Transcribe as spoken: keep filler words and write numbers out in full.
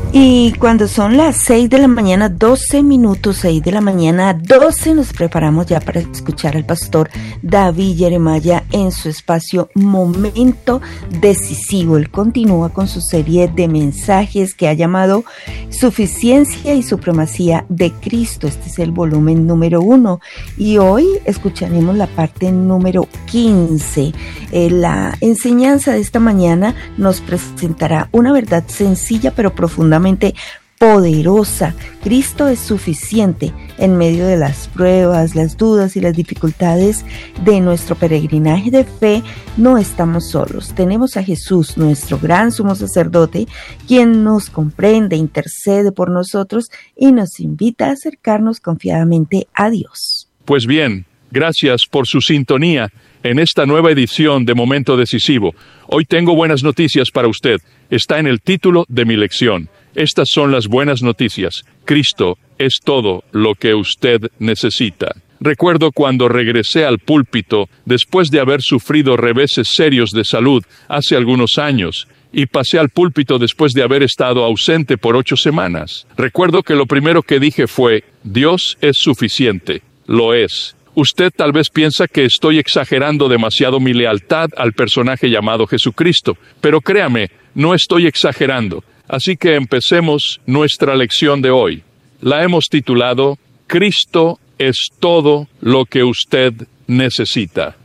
Y cuando son las seis de la mañana, doce minutos, seis de la mañana, doce, nos preparamos ya para escuchar al pastor David Jeremiah en su espacio Momento Decisivo. Él continúa con su serie de mensajes que ha llamado Suficiencia y Supremacía de Cristo. Este es el volumen número uno y hoy escucharemos la parte número quince. Eh, la enseñanza de esta mañana nos presentará una verdad sencilla pero profundamente poderosa. Cristo es suficiente en medio de las pruebas, las dudas y las dificultades de nuestro peregrinaje de fe. No estamos solos. Tenemos a Jesús, nuestro gran sumo sacerdote, quien nos comprende, intercede por nosotros y nos invita a acercarnos confiadamente a Dios. Pues bien, gracias por su sintonía en esta nueva edición de Momento Decisivo. Hoy tengo buenas noticias para usted. Está en el título de mi lección. Estas son las buenas noticias. Cristo es todo lo que usted necesita. Recuerdo cuando regresé al púlpito después de haber sufrido reveses serios de salud hace algunos años y pasé al púlpito después de haber estado ausente por ocho semanas. Recuerdo que lo primero que dije fue: Dios es suficiente. Lo es. Usted tal vez piensa que estoy exagerando demasiado mi lealtad al personaje llamado Jesucristo, pero créame, no estoy exagerando. Así que empecemos nuestra lección de hoy. La hemos titulado Cristo es todo lo que usted necesita.